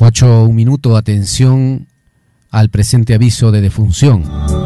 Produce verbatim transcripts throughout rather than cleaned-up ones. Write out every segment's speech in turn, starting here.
ocho, un minuto, atención al presente aviso de defunción.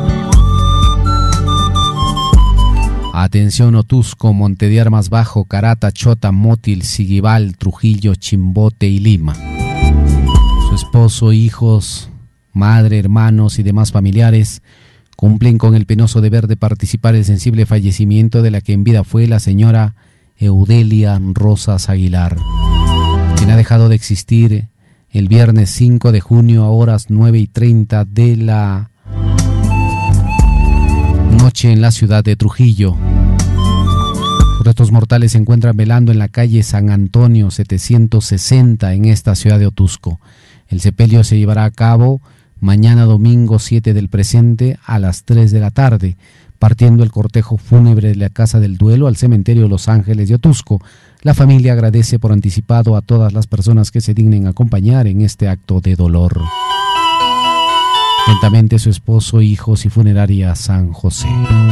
Atención Otusco, Monte de Armas Bajo, Carata, Chota, Mótil, Siguibal, Trujillo, Chimbote y Lima. Su esposo, hijos, madre, hermanos y demás familiares cumplen con el penoso deber de participar en el sensible fallecimiento de la que en vida fue la señora Eudelia Rosas Aguilar, quien ha dejado de existir el viernes cinco de junio a horas nueve y treinta de la noche en la ciudad de Trujillo. Sus restos mortales se encuentran velando en la calle San Antonio setecientos sesenta en esta ciudad de Otusco. El sepelio se llevará a cabo mañana domingo siete del presente a las tres de la tarde, partiendo el cortejo fúnebre de la Casa del Duelo al cementerio Los Ángeles de Otusco. La familia agradece por anticipado a todas las personas que se dignen acompañar en este acto de dolor. Atentamente su esposo, hijos y funeraria San José.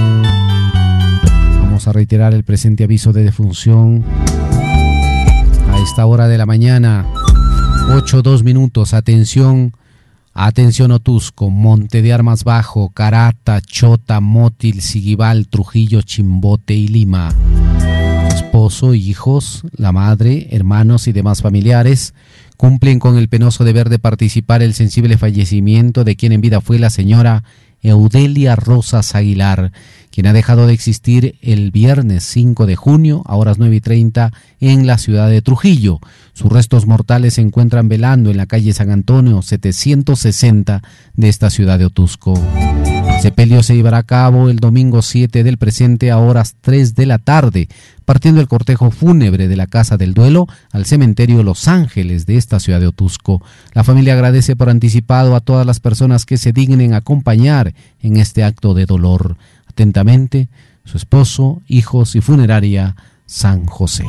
Vamos a reiterar el presente aviso de defunción a esta hora de la mañana, ocho, dos minutos. Atención, atención Otusco, Monte de Armas Bajo, Carata, Chota, Mótil, Siguibal, Trujillo, Chimbote y Lima. Su esposo, hijos, la madre, hermanos y demás familiares cumplen con el penoso deber de participar en el sensible fallecimiento de quien en vida fue la señora Eudelia Rosas Aguilar, quien ha dejado de existir el viernes cinco de junio a horas nueve y treinta en la ciudad de Trujillo. Sus restos mortales se encuentran velando en la calle San Antonio setecientos sesenta de esta ciudad de Otusco. El sepelio se llevará a cabo el domingo siete del presente a horas tres de la tarde, partiendo el cortejo fúnebre de la Casa del Duelo al cementerio Los Ángeles de esta ciudad de Otusco. La familia agradece por anticipado a todas las personas que se dignen acompañar en este acto de dolor. Atentamente, su esposo, hijos y funeraria San José.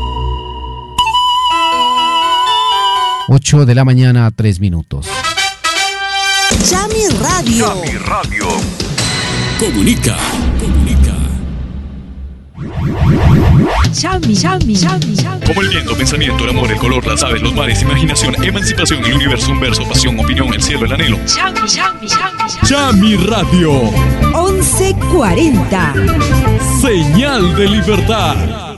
ocho de la mañana, tres minutos. Yami Radio. Yami Radio. Comunica. Comunica. Yami, Yami, Yami, Yami. Como el viento, pensamiento, el amor, el color, las aves, los mares, imaginación, emancipación, el universo, un verso, pasión, opinión, el cielo, el anhelo. Yami, Yami, Yami, Yami Radio. once cuarenta. Señal de libertad.